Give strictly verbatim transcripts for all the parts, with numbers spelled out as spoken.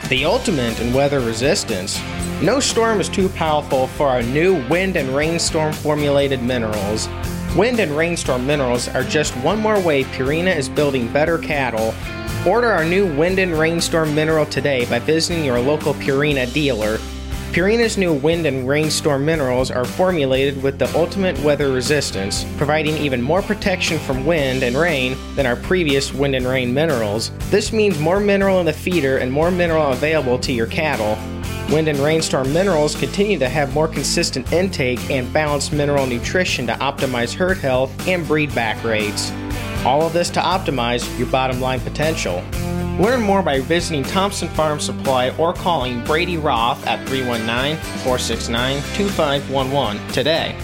The ultimate in weather resistance. No storm is too powerful for our new Wind and Rainstorm formulated minerals. Wind and Rainstorm minerals are just one more way Purina is building better cattle. Order our new Wind and Rainstorm mineral today by visiting your local Purina dealer. Purina's new Wind and Rainstorm minerals are formulated with the ultimate weather resistance, providing even more protection from wind and rain than our previous Wind and Rain minerals. This means more mineral in the feeder and more mineral available to your cattle. Wind and Rainstorm minerals continue to have more consistent intake and balanced mineral nutrition to optimize herd health and breed back rates. All of this to optimize your bottom line potential. Learn more by visiting Thompson Farm Supply or calling Brady Roth at three one nine, four six nine, two five one one today.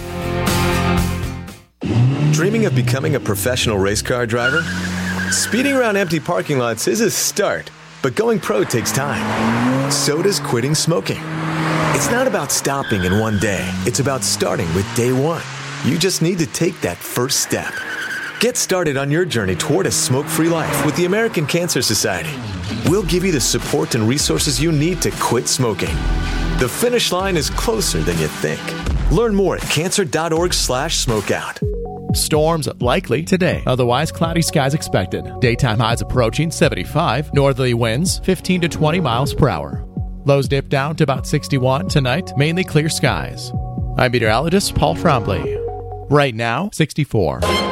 Dreaming of becoming a professional race car driver? Speeding around empty parking lots is a start, but going pro takes time. So does quitting smoking. It's not about stopping in one day. It's about starting with day one. You just need to take that first step. Get started on your journey toward a smoke-free life with the American Cancer Society. We'll give you the support and resources you need to quit smoking. The finish line is closer than you think. Learn more at cancer.org slash smokeout. Storms likely today. Otherwise, cloudy skies expected. Daytime highs approaching seventy-five. Northerly winds fifteen to twenty miles per hour. Lows dip down to about sixty-one. Tonight, mainly clear skies. I'm meteorologist Paul Frombley. Right now, sixty-four.